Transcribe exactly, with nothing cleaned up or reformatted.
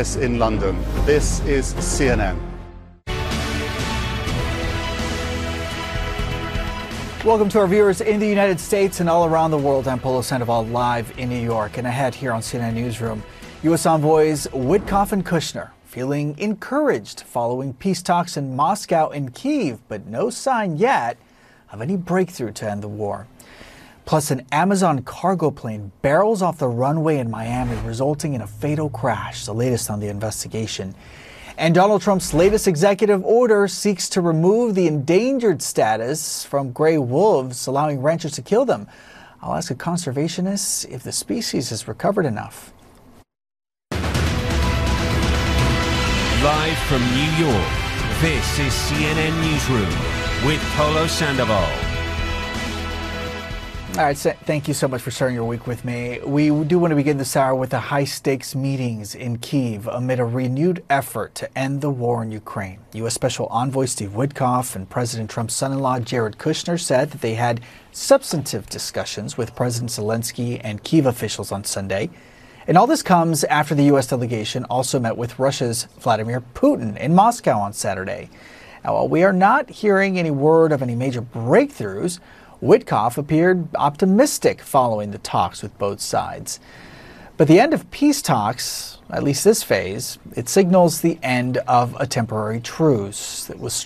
In London. This is C N N. Welcome to our viewers in the United States and all around the world. I'm Polo Sandoval live in New York, and ahead here on C N N Newsroom, U S envoys Witkoff and Kushner feeling encouraged following peace talks in Moscow and Kyiv, but no sign yet of any breakthrough to end the war. Plus, an Amazon cargo plane barrels off the runway in Miami, resulting in a fatal crash. The latest on the investigation. And Donald Trump's latest executive order seeks to remove the endangered status from gray wolves, allowing ranchers to kill them. I'll ask a conservationist if the species has recovered enough. Live from New York, this is C N N Newsroom with Polo Sandoval. All right, so thank you so much for starting your week with me. We do want to begin this hour with the high-stakes meetings in Kyiv amid a renewed effort to end the war in Ukraine. U S Special Envoy Steve Witkoff and President Trump's son-in-law Jared Kushner said that they had substantive discussions with President Zelensky and Kyiv officials on Sunday. And all this comes after the U S delegation also met with Russia's Vladimir Putin in Moscow on Saturday. Now, while we are not hearing any word of any major breakthroughs, Witkoff appeared optimistic following the talks with both sides. But the end of peace talks, at least this phase, it signals the end of a temporary truce that was